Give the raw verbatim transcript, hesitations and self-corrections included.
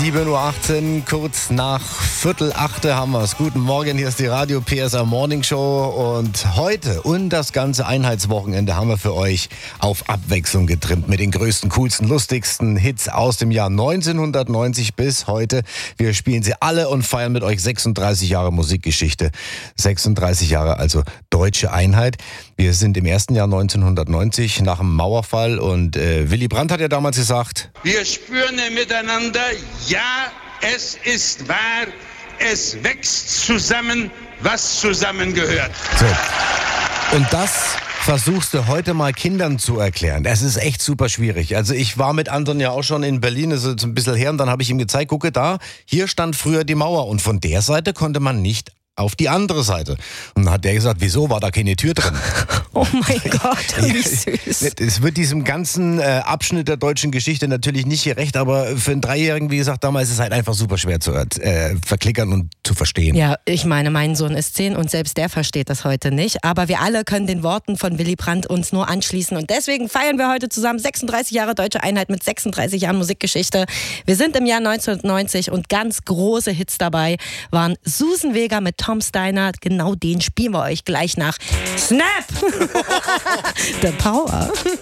sieben Uhr achtzehn, kurz nach Viertel achte haben wir es. Guten Morgen, hier ist die Radio P S A Morning Show und heute und das ganze Einheitswochenende haben wir für euch auf Abwechslung getrimmt mit den größten, coolsten, lustigsten Hits aus dem Jahr neunzehnhundertneunzig bis heute. Wir spielen sie alle und feiern mit euch sechsunddreißig Jahre Musikgeschichte. sechsunddreißig Jahre, also deutsche Einheit. Wir sind im ersten Jahr neunzehnhundertneunzig nach dem Mauerfall und äh, Willy Brandt hat ja damals gesagt: Wir spüren miteinander, ja, es ist wahr, es wächst zusammen, was zusammengehört. So. Und das versuchst du heute mal Kindern zu erklären. Das ist echt super schwierig. Also ich war mit Anton ja auch schon in Berlin, das ist ein bisschen her, und dann habe ich ihm gezeigt, gucke da, hier stand früher die Mauer und von der Seite konnte man nicht auf die andere Seite. Und dann hat der gesagt, wieso, war da keine Tür drin? Oh mein Gott, wie süß. Es wird diesem ganzen äh, Abschnitt der deutschen Geschichte natürlich nicht gerecht, aber für einen Dreijährigen, wie gesagt, damals ist es halt einfach super schwer zu äh, verklickern und zu verstehen. Ja, ich meine, mein Sohn ist zehn und selbst der versteht das heute nicht. Aber wir alle können den Worten von Willy Brandt uns nur anschließen. Und deswegen feiern wir heute zusammen sechsunddreißig Jahre deutsche Einheit mit sechsunddreißig Jahren Musikgeschichte. Wir sind im Jahr neunzehnhundertneunzig und ganz große Hits dabei waren Susan Vega mit Tom Steiner. Genau den spielen wir euch gleich nach. Snap! The Power.